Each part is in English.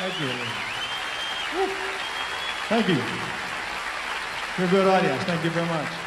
Thank you. Thank you. You're a good audience. Thank you very much.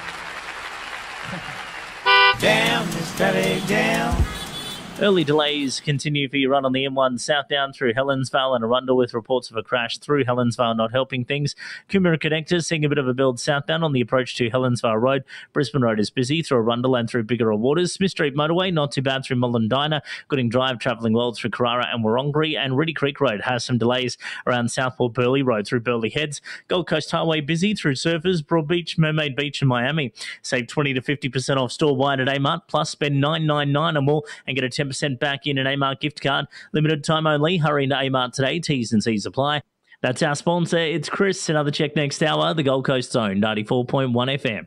Down, steady down. Early delays continue for your run on the M1 southbound through Helensvale and Arundel, with reports of a crash through Helensvale not helping things. Coomera connectors seeing a bit of a build southbound on the approach to Helensvale Road. Brisbane Road is busy through Arundel and through Bigara Waters. Smith Street Motorway not too bad through Mullendina. Gooding Drive travelling well through Carrara and Wurrungri. And Reedy Creek Road has some delays around Southport Burleigh Road through Burleigh Heads. Gold Coast Highway busy through Surfers, Broadbeach, Mermaid Beach and Miami. Save 20 to 50% off store-wide at Amart, plus spend $9.99 or more and get a 10% back in an Amart gift card. Limited time only. Hurry into Amart today. T's and C's apply. That's our sponsor. It's Chris. Another check next hour. The Gold Coast Zone, 94.1 FM.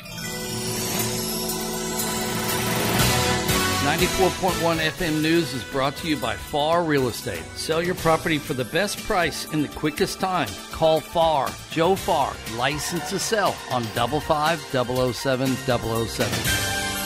94.1 FM News is brought to you by FAR Real Estate. Sell your property for the best price in the quickest time. Call FAR, Joe Farr, license to sell on 55 007 007.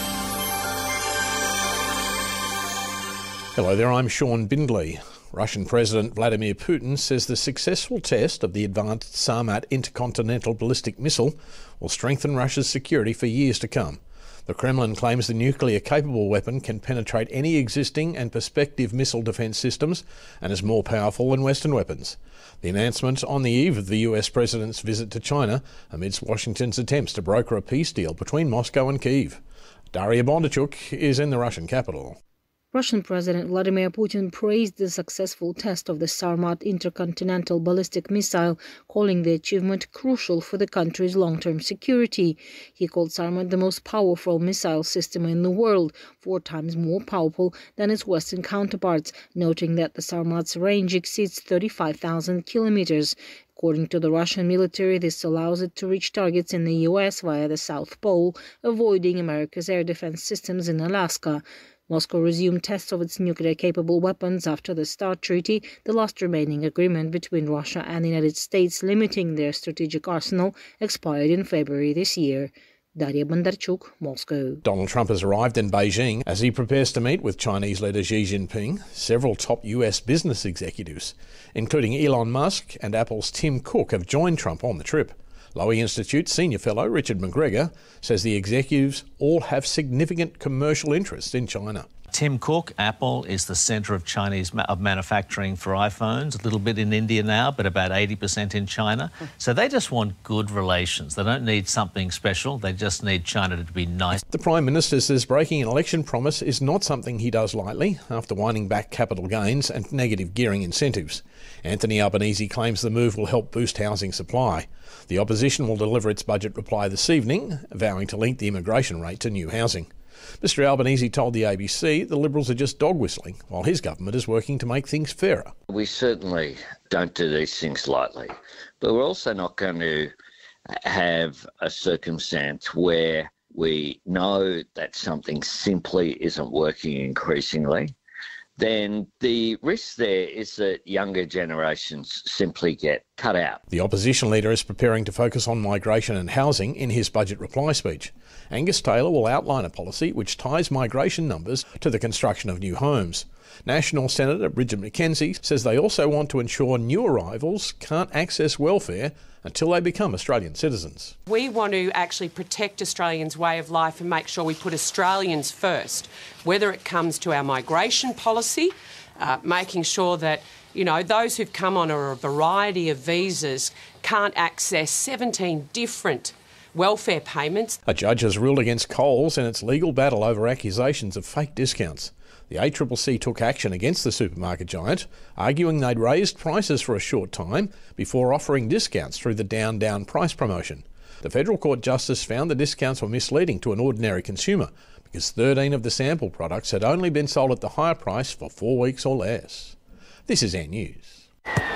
Hello there, I'm Sean Bindley. Russian President Vladimir Putin says the successful test of the advanced Sarmat intercontinental ballistic missile will strengthen Russia's security for years to come. The Kremlin claims the nuclear-capable weapon can penetrate any existing and prospective missile defence systems and is more powerful than Western weapons. The announcement on the eve of the US President's visit to China amidst Washington's attempts to broker a peace deal between Moscow and Kyiv. Daria Bondarchuk is in the Russian capital. Russian President Vladimir Putin praised the successful test of the Sarmat intercontinental ballistic missile, calling the achievement crucial for the country's long-term security. He called Sarmat the most powerful missile system in the world, 4 times more powerful than its Western counterparts, noting that the Sarmat's range exceeds 35,000 kilometers. According to the Russian military, this allows it to reach targets in the US via the South Pole, avoiding America's air defense systems in Alaska. Moscow resumed tests of its nuclear-capable weapons after the START Treaty, the last remaining agreement between Russia and the United States limiting their strategic arsenal, expired in February this year. Daria Bondarchuk, Moscow. Donald Trump has arrived in Beijing as he prepares to meet with Chinese leader Xi Jinping. Several top US business executives, including Elon Musk and Apple's Tim Cook, have joined Trump on the trip. Lowy Institute senior fellow Richard McGregor says the executives all have significant commercial interests in China. Tim Cook, Apple, is the centre of Chinese manufacturing for iPhones, a little bit in India now, but about 80% in China. So they just want good relations. They don't need something special. They just need China to be nice. The Prime Minister says breaking an election promise is not something he does lightly after winding back capital gains and negative gearing incentives. Anthony Albanese claims the move will help boost housing supply. The opposition will deliver its budget reply this evening, vowing to link the immigration rate to new housing. Mr Albanese told the ABC the Liberals are just dog-whistling, while his government is working to make things fairer. We certainly don't do these things lightly, but we're also not going to have a circumstance where we know that something simply isn't working increasingly. Then the risk there is that younger generations simply get cut out. The opposition leader is preparing to focus on migration and housing in his budget reply speech. Angus Taylor will outline a policy which ties migration numbers to the construction of new homes. National Senator Bridget McKenzie says they also want to ensure new arrivals can't access welfare until they become Australian citizens. We want to actually protect Australians' way of life and make sure we put Australians first, whether it comes to our migration policy, making sure that those who've come on a variety of visas can't access 17 different welfare payments. A judge has ruled against Coles in its legal battle over accusations of fake discounts. The ACCC took action against the supermarket giant, arguing they'd raised prices for a short time before offering discounts through the down price promotion. The Federal Court Justice found the discounts were misleading to an ordinary consumer because 13 of the sample products had only been sold at the higher price for 4 weeks or less. This is Our News.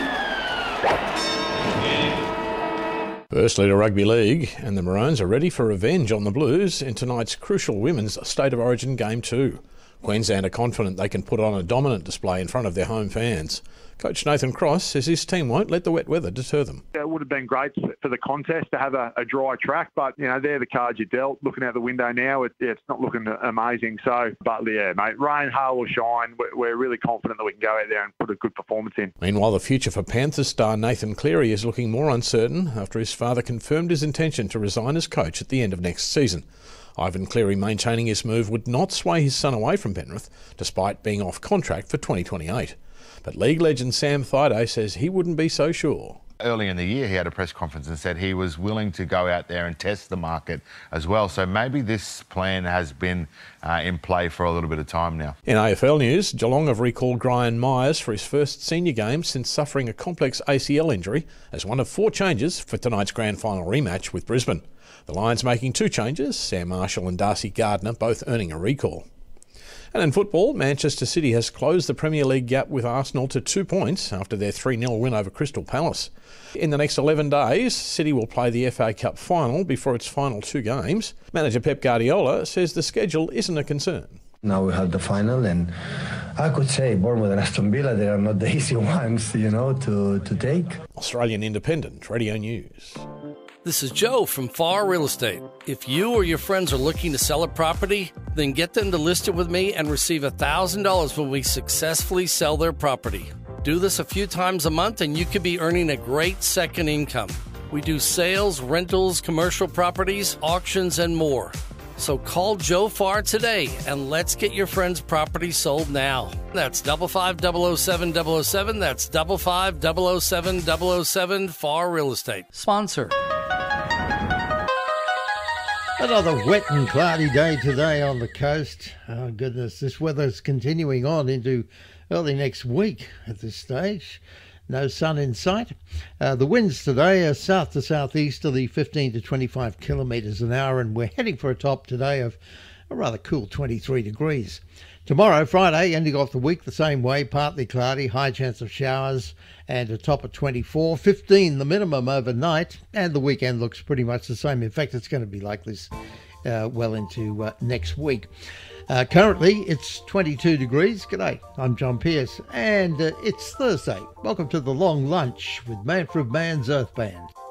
Firstly to Rugby League, and the Maroons are ready for revenge on the Blues in tonight's crucial Women's State of Origin Game 2. Queensland are confident they can put on a dominant display in front of their home fans. Coach Nathan Cross says his team won't let the wet weather deter them. It would have been great for the contest to have a dry track, but they're the cards you dealt. Looking out the window now, it's not looking amazing. So, but yeah, mate, rain, hail or shine, we're really confident that we can go out there and put a good performance in. Meanwhile, the future for Panthers star Nathan Cleary is looking more uncertain after his father confirmed his intention to resign as coach at the end of next season. Ivan Cleary maintaining his move would not sway his son away from Penrith, despite being off contract for 2028. But league legend Sam Thaiday says he wouldn't be so sure. Early in the year, he had a press conference and said he was willing to go out there and test the market as well. So maybe this plan has been in play for a little bit of time now. In AFL news, Geelong have recalled Brian Myers for his first senior game since suffering a complex ACL injury as one of 4 changes for tonight's grand final rematch with Brisbane. The Lions making 2 changes, Sam Marshall and Darcy Gardner both earning a recall. And in football, Manchester City has closed the Premier League gap with Arsenal to 2 points after their 3-0 win over Crystal Palace. In the next 11 days, City will play the FA Cup final before its final 2 games. Manager Pep Guardiola says the schedule isn't a concern. Now we have the final, and I could say Bournemouth and Aston Villa, they are not the easy ones, to take. Australian Independent Radio News. This is Joe from Far Real Estate. If you or your friends are looking to sell a property, then get them to list it with me and receive $1,000 when we successfully sell their property. Do this a few times a month and you could be earning a great second income. We do sales, rentals, commercial properties, auctions, and more. So call Joe Farr today and let's get your friend's property sold now. That's 5500700. That's 5500700 Farr Real Estate. Sponsor. Another wet and cloudy day today on the coast. Oh, goodness, this weather's continuing on into early next week at this stage. No sun in sight. The winds today are south to southeasterly 15 to 25 kilometres an hour, and we're heading for a top today of a rather cool 23 degrees. Tomorrow, Friday, ending off the week the same way, partly cloudy, high chance of showers, and a top of 24, 15 the minimum overnight, and the weekend looks pretty much the same. In fact, it's going to be like this well into next week. Currently, it's 22 degrees. G'day, I'm John Pierce, and it's Thursday. Welcome to the Long Lunch with Manfred Mann's Earth Band.